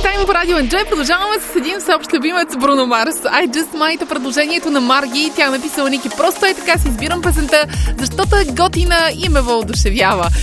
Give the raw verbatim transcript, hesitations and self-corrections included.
Тайм по Радио Енджой. Продължаваме с един всеобщ любимец Бруно Марс. I Just Might е предложението на Марги. Тя написала: Ники, просто е така си избирам песента, защото е готина и ме въодушевява.